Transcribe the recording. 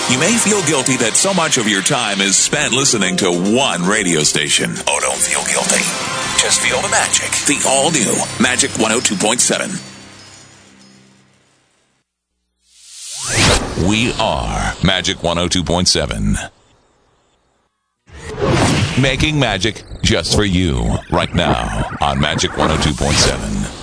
You may feel guilty that so much of your time is spent listening to one radio station. Oh, don't feel guilty. Just feel the magic. The all-new Magic 102.7. We are Magic 102.7. Making magic just for you right now on Magic 102.7.